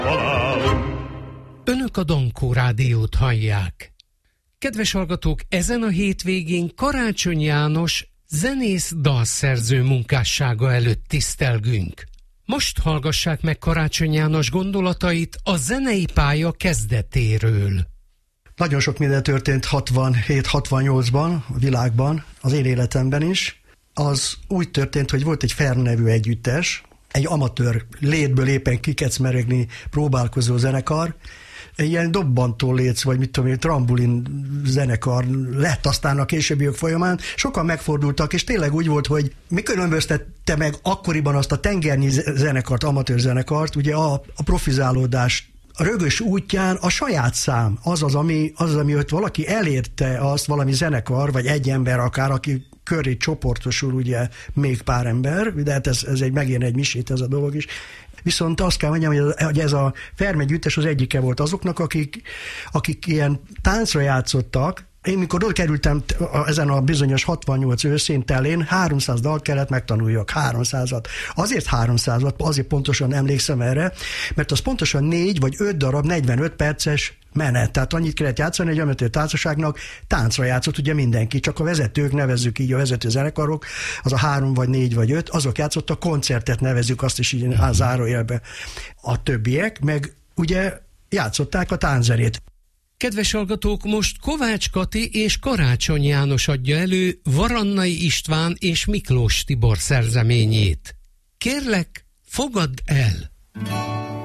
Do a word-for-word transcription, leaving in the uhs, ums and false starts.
Önök a Dankó Rádiót hallják. Kedves hallgatók, ezen a hétvégén Karácsony János zenész dalszerző munkássága előtt tisztelgünk. Most hallgassák meg Karácsony János gondolatait a zenei pálya kezdetéről. Nagyon sok minden történt hatvanhét hatvannyolcban a világban, az én életemben is. Az úgy történt, hogy volt egy Fern nevű együttes, egy amatőr létből éppen kikecmeregni próbálkozó zenekar, egy ilyen dobbantó léc, vagy mit tudom én, trambulin zenekar lett aztán a későbbiek folyamán. Sokan megfordultak, és tényleg úgy volt, hogy mi különböztette meg akkoriban azt a tengernyi zenekart, amatőr zenekart, ugye a, a profizálódás a rögös útján a saját szám, az az, ami, az, ami ott valaki elérte azt, valami zenekar, vagy egy ember akár, aki köré csoportosul ugye még pár ember, de hát ez, ez egy megint egy misét ez a dolog is. Viszont azt kell mondjam, hogy ez a Fern együttes az egyike volt azoknak, akik, akik ilyen táncra játszottak. Én mikor oda kerültem ezen a bizonyos hatvannyolc őszén telén, háromszáz dalt kellett megtanuljak, háromszázat. Azért háromszázat, azért pontosan emlékszem erre, mert az pontosan négy vagy öt darab negyvenöt perces menet. Tehát annyit kellett játszani, hogy amatőr társaságnak táncra játszott ugye mindenki, csak a vezetők, nevezzük így a vezető zenekarok, az a három vagy négy vagy öt, azok játszottak, koncertet nevezzük azt is így a zárójelbe. A többiek meg ugye játszották a tánczenét. Kedves hallgatók, most Kovács Kati és Karácsony János adja elő Varannai István és Miklós Tibor szerzeményét. Kérlek, fogadd el!